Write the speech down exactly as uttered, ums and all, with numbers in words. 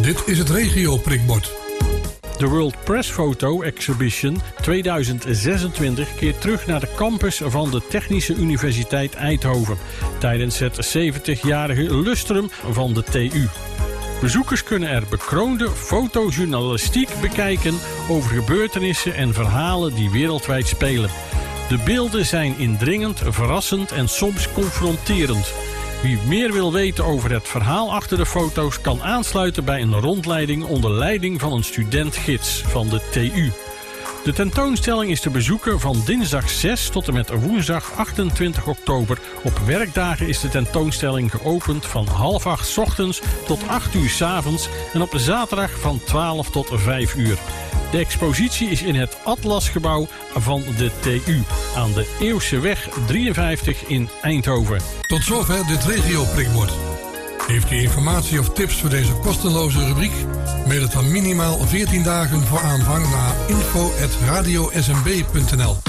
Dit is het regio-prikbord. De World Press Photo Exhibition tweeduizend zesentwintig keert terug naar de campus van de Technische Universiteit Eindhoven tijdens het zeventigjarige lustrum van de T U. Bezoekers kunnen er bekroonde fotojournalistiek bekijken over gebeurtenissen en verhalen die wereldwijd spelen. De beelden zijn indringend, verrassend en soms confronterend. Wie meer wil weten over het verhaal achter de foto's kan aansluiten bij een rondleiding onder leiding van een student-gids van de T U. De tentoonstelling is te bezoeken van dinsdag zes tot en met woensdag achtentwintig oktober. Op werkdagen is de tentoonstelling geopend van half acht 's ochtends tot acht uur 's avonds en op zaterdag van twaalf tot vijf uur. De expositie is in het Atlasgebouw van de T U aan de Eeuwseweg drieënvijftig in Eindhoven. Tot zover dit regio-prikbord. Heeft u informatie of tips voor deze kosteloze rubriek? Mail het dan minimaal veertien dagen voor aanvang naar info at radio s m b punt n l.